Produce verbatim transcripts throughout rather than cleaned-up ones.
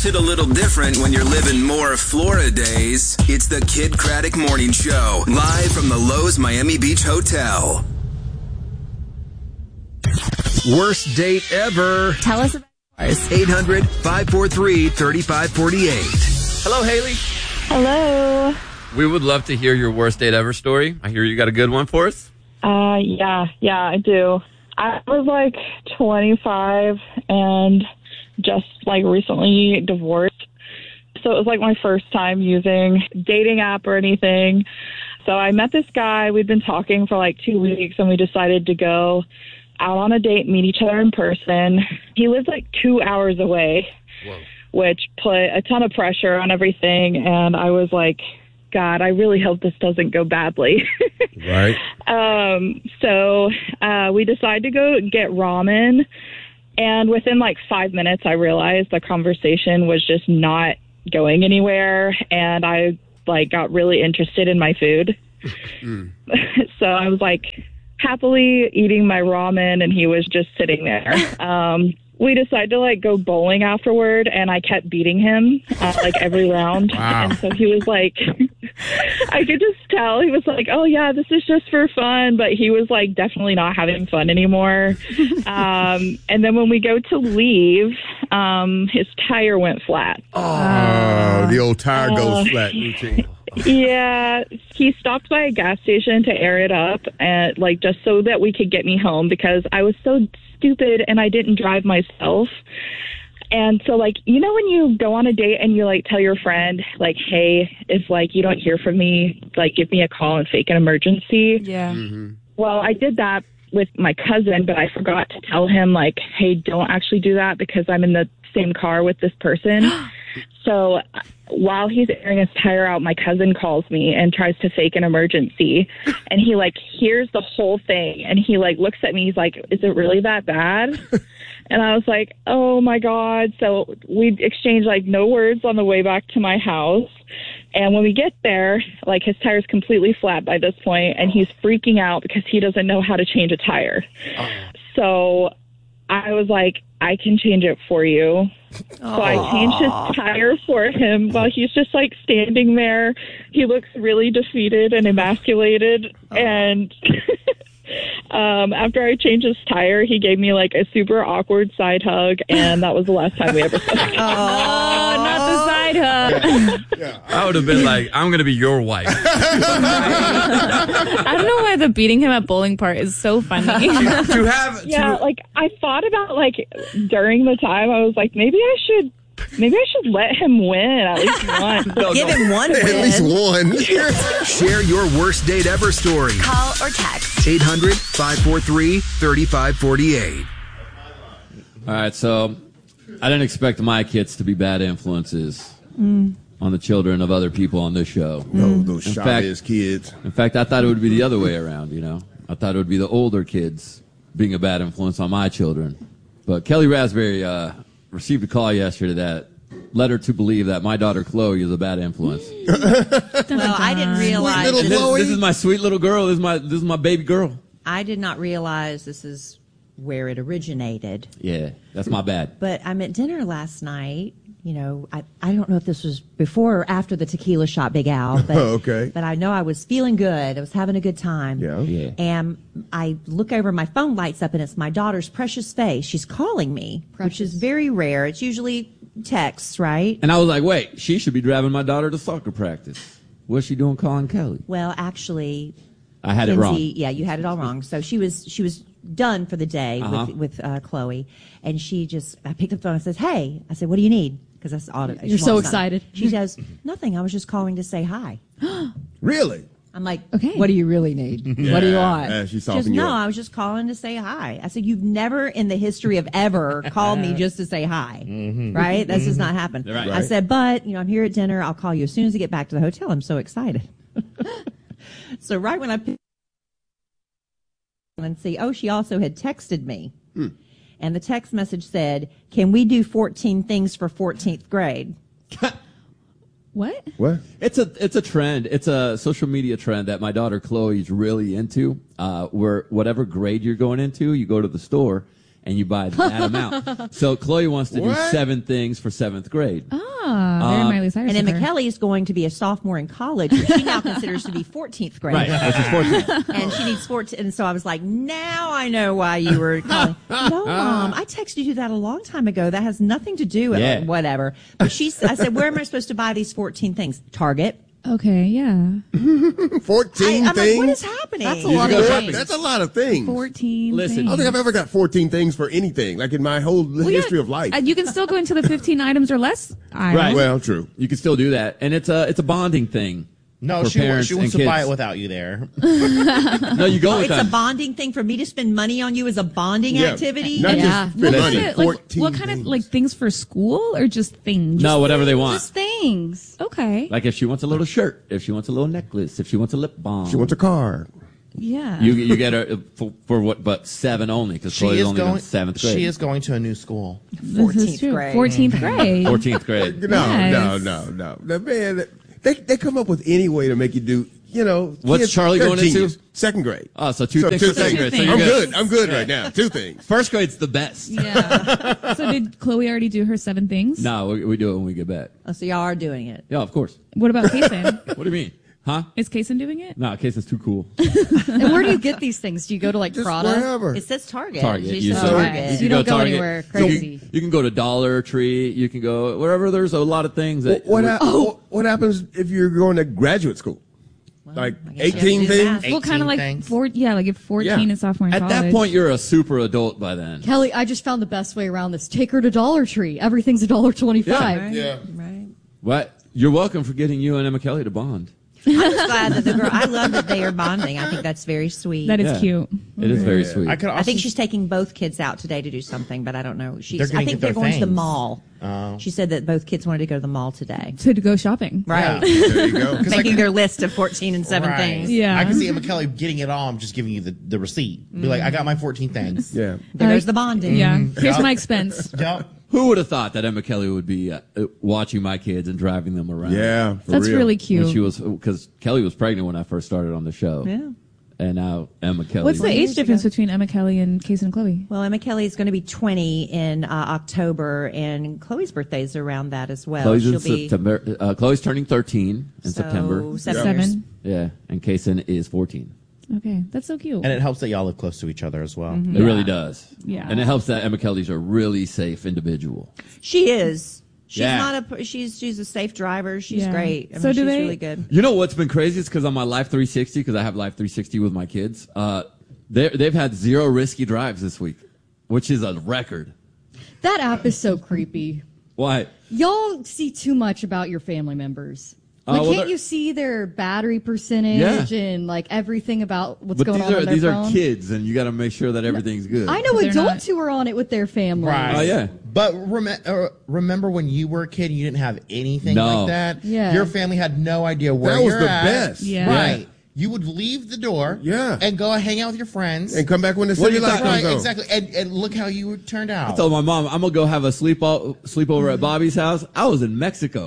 hit a little different when you're living more Florida days. It's the Kid Craddock Morning Show, live from the Lowe's Miami Beach Hotel. Worst date ever. Tell us about yours. eight hundred, five four three, three five four eight. Hello, Haley. Hello. We would love to hear your worst date ever story. I hear you got a good one for us. Uh, yeah, yeah, I do. I was like twenty-five and just like recently divorced. So it was like my first time using dating app or anything. So I met this guy. We'd been talking for like two weeks and we decided to go out on a date, meet each other in person. He lived like two hours away, Whoa. which put a ton of pressure on everything. And I was like, God, I really hope this doesn't go badly. Right. Um, so uh, we decided to go get ramen. And within like five minutes, I realized the conversation was just not going anywhere. And I like got really interested in my food. Mm. So I was like happily eating my ramen and he was just sitting there. Um, we decided to like go bowling afterward and I kept beating him uh, like every round. Wow. And so he was like, I could just tell he was like, oh yeah, this is just for fun. But he was like definitely not having fun anymore. um, and then when we go to leave, um, his tire went flat. Oh, uh, the old tire goes uh, flat routine. Yeah, he stopped by a gas station to air it up and like just so that we could get me home because I was so stupid and I didn't drive myself. And so like, you know, when you go on a date and you like tell your friend like, hey, if like you don't hear from me, like give me a call and fake an emergency. Yeah. Mm-hmm. Well, I did that with my cousin, but I forgot to tell him like, hey, don't actually do that because I'm in the same car with this person. So while he's airing his tire out, my cousin calls me and tries to fake an emergency. And he, like, hears the whole thing. And he, like, looks at me. He's like, is it really that bad? And I was like, oh, my God. So we exchanged, like, no words on the way back to my house. And when we get there, like, his tire's completely flat by this point, and he's freaking out because he doesn't know how to change a tire. Oh. So I was like, I can change it for you. So I changed his tire for him while he's just like standing there. He looks really defeated and emasculated. Aww. And um, after I changed his tire, he gave me like a super awkward side hug. And that was the last time we ever spoke. Oh, not the side hug. Yeah. Yeah. I would have been like, I'm going to be your wife. I don't know why the beating him at bowling part is so funny. to have, yeah, to... like I thought about like during the time, I was like, maybe I should. Maybe I should let him win at least one. no, Give no. him one win. At least one. Share your worst date ever story. Call or text. eight hundred, five four three, three five four eight. All right, so I didn't expect my kids to be bad influences mm. on the children of other people on this show. No, those Chavez kids. In fact, I thought it would be the other way around, you know. I thought it would be the older kids being a bad influence on my children. But Kelly Raspberry uh, received a call yesterday that led her to believe that my daughter Chloe is a bad influence. Well, I didn't realize. This, this is my sweet little girl. This is my this is my baby girl. I did not realize this is where it originated. Yeah, that's my bad. But I'm at dinner last night. You know, I, I don't know if this was before or after the tequila shot, Big Al. But, okay. But I know I was feeling good. I was having a good time. Yeah. yeah. And I look over, my phone lights up, and it's my daughter's precious face. She's calling me, precious. Which is very rare. It's usually texts, right? And I was like, wait, she should be driving my daughter to soccer practice. What's she doing calling Kelly? Well, actually, I had Kinsey, it wrong. Yeah, you had it all wrong. So she was she was done for the day uh-huh. with with uh, Chloe, and she just I picked up the phone and says, "Hey," I said, "What do you need?" Because that's all. You're so excited. She says, "Nothing. I was just calling to say hi." Really? I'm like, okay. What do you really need? Yeah. What do you want? Yeah, she's she goes, no, up. I was just calling to say hi. I said, you've never in the history of ever called me just to say hi, mm-hmm. right? That's mm-hmm. just not happened. Right. I said, but, you know, I'm here at dinner. I'll call you as soon as I get back to the hotel. I'm so excited. So right when I picked and see, oh, she also had texted me. Hmm. And the text message said, can we do fourteen things for fourteenth grade? What? What? It's a it's a trend. It's a social media trend that my daughter Chloe's really into. Uh, where whatever grade you're going into, you go to the store and you buy that amount. So Chloe wants to What? do seven things for seventh grade. Ah, very Um, Miley Cyrus. And then of her. McKelly is going to be a sophomore in college, which she now considers to be fourteenth grade. Right, which is fourteen. And she needs fourteen. And so I was like, now I know why you were calling. No, Mom, I texted you that a long time ago. That has nothing to do with Yeah. whatever. But she's, I said, where am I supposed to buy these fourteen things? Target. Okay, yeah. fourteen I, I'm things? like, what is happening? That's a You lot go of shopping. things. That's a lot of things. fourteen. Listen, I don't things. think I've ever got fourteen things for anything, like in my whole Well, history yeah, of life. uh, You can still go into the fifteen items or less aisle. Right. Well, true. You can still do that, and it's a it's a bonding thing. No, for she, wa- parents she wants and to buy kids. it without you there. No, you go Oh, with it's a them. bonding thing for me to spend money on you as a bonding Yeah. activity. Not Yeah. just spend What money. kind of, like, fourteen what kind of things. like things for school or just things? No, whatever they want. Just things. Okay. Like if she wants a little shirt, if she wants a little necklace, if she wants a lip balm. She wants a car. Yeah. You you get her for, for what? But seven only because She Chloe's is only in going. seventh grade. She is going to a new school. This is fourteenth true. grade. fourteenth grade. fourteenth grade. No, Yes. no, no, no. The man, they they come up with any way to make you do. You know, What's kids, Charlie they're going into? genius. Second grade. Oh, so two So things two for second things. grade. So Two you're I'm good. good. I'm good right now. Two things. First grade's the best. Yeah. So did Chloe already do her seven things? No, we, we do it when we get back. Oh, so y'all are doing it. Yeah, of course. What about Kason? What do you mean? Huh? Is Kason doing it? No, Casey's too cool. And where do you get these things? Do you go to like Just Prada? wherever. It says Target. Target. She You says said- Target. You can don't go Target. anywhere You- crazy. You, can go to Dollar Tree. You can go wherever. There's a lot of things that. What, hap- what, what happens if you're going to graduate school? Like I guess you have to eighteen do things? math. Well, kind of like things. four. Yeah, like if fourteen Yeah. is sophomore in At college. that point, you're a super adult by then. Kelly, I just found the best way around this. Take her to Dollar Tree. Everything's a dollar twenty-five. Yeah. Right. What? You're welcome for getting you and Emma Kelly to bond. I'm just glad that the girl. I love that they are bonding. I think that's very sweet. that is Yeah. cute. It is very sweet. I could also. I think she's taking both kids out today to do something, but I don't know. She's. They're gonna I think get they're their going to the things. mall. Oh. She said that both kids wanted to go to the mall today. To go shopping. Right. There you go. Making their list of fourteen and seven Right. things. Yeah. I can see Emma Kelly getting it all. I'm just giving you the, the receipt. Be like, I got my fourteen things. Yeah. There Uh, goes the bonding. Yeah. Mm-hmm. Here's my expense. Yep. Who would have thought that Emma Kelly would be uh, uh, watching my kids and driving them around? Yeah, for That's real. really When cute. she was, because Kelly was pregnant when I first started on the show. Yeah. And now Emma Kelly. What's the years age difference ago. between Emma Kelly and Kason and Chloe? Well, Emma Kelly is going to be twenty in uh, October, and Chloe's birthday is around that as well. Chloe's She'll in be September. Uh, Chloe's turning thirteen in so September. Seven. Seven. years. Yeah, and Kason is fourteen. Okay, that's so cute. And it helps that y'all live close to each other as well. It really does. Yeah. And it helps that Emma Kelly's a really safe individual. She is. She's Yeah. not a. She's she's a safe driver. She's Yeah. great. I So mean, do she's they- really good. You know what's been crazy is because on my Life three sixty, because I have Life three sixty with my kids, uh, they they've had zero risky drives this week, which is a record. That app is so creepy. Why? Y'all see too much about your family members. Uh, Like, well, can't they're- you see their battery percentage Yeah. and like everything about what's But going these on are on their these phone? are kids, and you got to make sure that everything's good. I know They're adults not- who are on it with their families. Right. Oh yeah. But rem- uh, remember when you were a kid, you didn't have anything No. like that? Yeah. Your family had no idea where That was you're the at. best. Yeah. Right. You would leave the door Yeah. and go hang out with your friends. And come back when the What do city you light think? comes right, on. exactly. And, and look how you turned out. I told my mom I'm gonna go have a sleep all, sleepover at Bobby's house. I was in Mexico.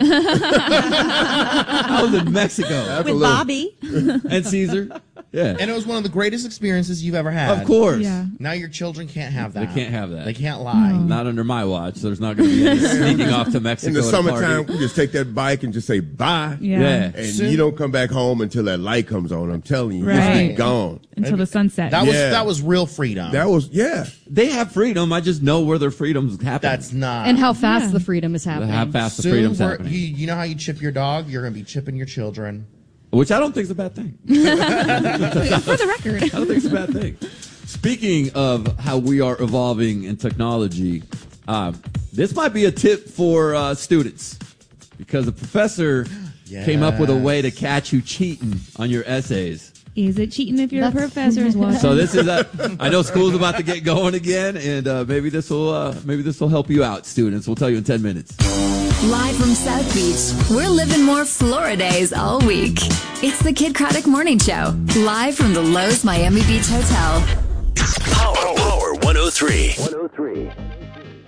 I was in Mexico That's a With little- Bobby. and Caesar. Yeah, and it was one of the greatest experiences you've ever had. of course. Yeah. Now your children can't have They that. can't have that. They can't lie. Not under my watch. There's not going to be any sneaking off to Mexico In the at a summertime, party. we just take that bike and just say bye. Yeah. Yeah. And Soon- you don't come back home until that light comes on. I'm telling you, you'll Right. be gone. Until the sunset. That was Yeah. that was real freedom. That was, yeah. They have freedom. I just know where their freedom's happening. That's not. And how fast Yeah. the freedom is happening. how fast the Soon freedom's we're- happening. You, you know how you chip your dog? You're going to be chipping your children. Which I don't think is a bad thing. For the record. I don't think it's a bad thing. Speaking of how we are evolving in technology, um, this might be a tip for uh, students because a professor came up with a way to catch you cheating on your essays. Is it cheating if your That's- professor's watching? So this is a, I know school's about to get going again, and uh, maybe this will uh, maybe this will help you out, students. We'll tell you in ten minutes. Live from South Beach, we're living more Florida days all week. It's the Kid Craddock Morning Show, live from the Lowe's Miami Beach Hotel. Power, Power one oh three. one oh three.